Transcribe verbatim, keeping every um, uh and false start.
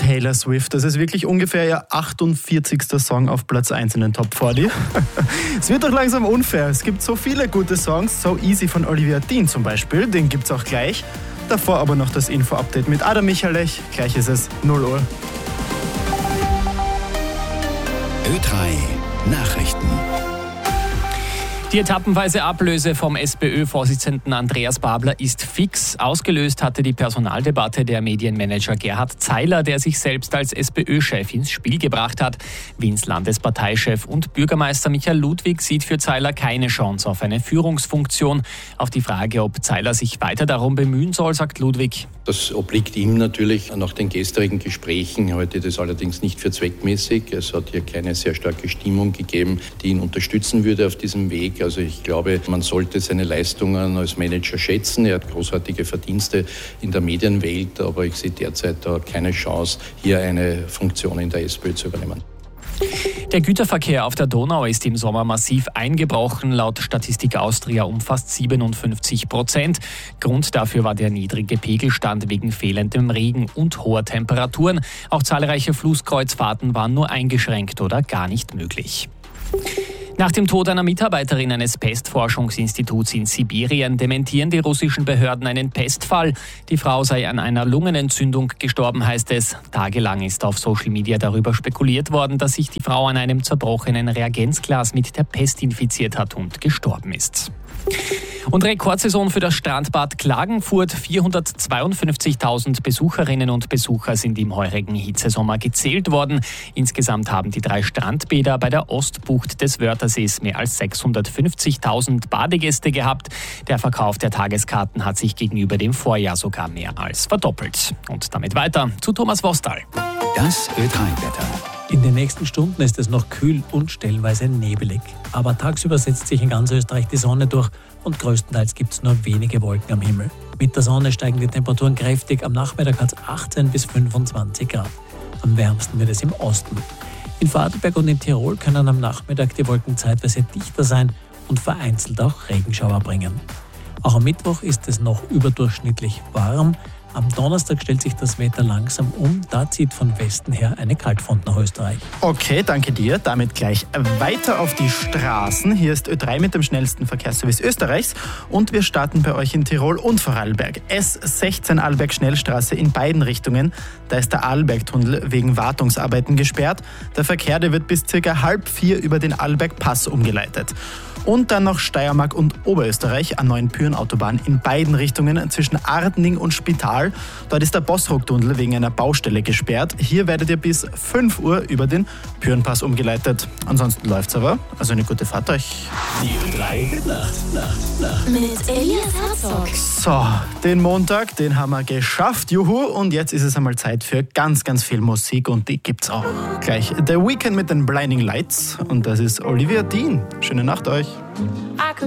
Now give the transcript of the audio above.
Taylor Swift. Das ist wirklich ungefähr ihr achtundvierzigster Song auf Platz eins in den Top vierzig. Es wird doch langsam unfair. Es gibt so viele gute Songs. So Easy von Olivia Dean zum Beispiel. Den gibt's auch gleich. Davor aber noch das Info-Update mit Adam Michalech. Gleich ist es null Uhr. Ö drei Nachrichten. Die etappenweise Ablöse vom SPÖ-Vorsitzenden Andreas Babler ist fix. Ausgelöst hatte die Personaldebatte der Medienmanager Gerhard Zeiler, der sich selbst als SPÖ-Chef ins Spiel gebracht hat. Wiens Landesparteichef und Bürgermeister Michael Ludwig sieht für Zeiler keine Chance auf eine Führungsfunktion. Auf die Frage, ob Zeiler sich weiter darum bemühen soll, sagt Ludwig: Das obliegt ihm natürlich. Nach den gestrigen Gesprächen halte ich das allerdings nicht für zweckmäßig. Es hat hier keine sehr starke Stimmung gegeben, die ihn unterstützen würde auf diesem Weg. Also ich glaube, man sollte seine Leistungen als Manager schätzen. Er hat großartige Verdienste in der Medienwelt, aber ich sehe derzeit da keine Chance, hier eine Funktion in der SPÖ zu übernehmen. Der Güterverkehr auf der Donau ist im Sommer massiv eingebrochen, laut Statistik Austria um fast siebenundfünfzig Prozent. Grund dafür war der niedrige Pegelstand wegen fehlendem Regen und hoher Temperaturen. Auch zahlreiche Flusskreuzfahrten waren nur eingeschränkt oder gar nicht möglich. Nach dem Tod einer Mitarbeiterin eines Pestforschungsinstituts in Sibirien dementieren die russischen Behörden einen Pestfall. Die Frau sei an einer Lungenentzündung gestorben, heißt es. Tagelang ist auf Social Media darüber spekuliert worden, dass sich die Frau an einem zerbrochenen Reagenzglas mit der Pest infiziert hat und gestorben ist. Und Rekordsaison für das Strandbad Klagenfurt. vierhundertzweiundfünfzigtausend Besucherinnen und Besucher sind im heurigen Hitzesommer gezählt worden. Insgesamt haben die drei Strandbäder bei der Ostbucht des Wörthersees mehr als sechshundertfünfzigtausend Badegäste gehabt. Der Verkauf der Tageskarten hat sich gegenüber dem Vorjahr sogar mehr als verdoppelt. Und damit weiter zu Thomas Wostal. Das Ö drei Wetter. In den nächsten Stunden ist es noch kühl und stellenweise nebelig. Aber tagsüber setzt sich in ganz Österreich die Sonne durch und größtenteils gibt es nur wenige Wolken am Himmel. Mit der Sonne steigen die Temperaturen kräftig. Am Nachmittag hat es achtzehn bis fünfundzwanzig Grad. Am wärmsten wird es im Osten. In Vorarlberg und in Tirol können am Nachmittag die Wolken zeitweise dichter sein und vereinzelt auch Regenschauer bringen. Auch am Mittwoch ist es noch überdurchschnittlich warm. Am Donnerstag stellt sich das Wetter langsam um. Da zieht von Westen her eine Kaltfront nach Österreich. Okay, danke dir. Damit gleich weiter auf die Straßen. Hier ist Ö drei mit dem schnellsten Verkehrsservice Österreichs. Und wir starten bei euch in Tirol und Vorarlberg. S sechzehn Arlberg Schnellstraße in beiden Richtungen. Da ist der Arlbergtunnel wegen Wartungsarbeiten gesperrt. Der Verkehr, der wird bis circa halb vier über den Arlbergpass umgeleitet. Und dann noch Steiermark und Oberösterreich an neuen Pyrenautobahn in beiden Richtungen zwischen Arding und Spital. Dort ist der Bossrock-Tunnel wegen einer Baustelle gesperrt. Hier werdet ihr bis fünf Uhr über den Pyrenpass umgeleitet. Ansonsten läuft's aber. Also eine gute Fahrt euch. Die Ö drei Nacht, Nacht, Nacht. Mit Elias Herzog. So, den Montag, den haben wir geschafft. Juhu. Und jetzt ist es einmal Zeit für ganz, ganz viel Musik. Und die gibt's auch gleich. The Weeknd mit den Blinding Lights. Und das ist Olivia Dean. Schöne Nacht euch.